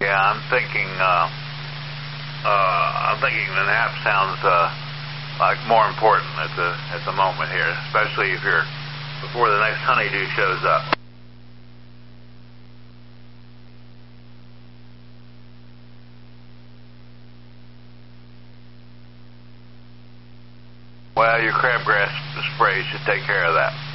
Yeah, I'm thinking the nap sounds like more important at the moment here, especially if you're before the next honeydew shows up. Well, your crabgrass spray should take care of that.